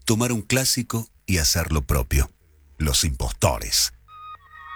tomar un clásico y hacerlo propio. Los Impostores.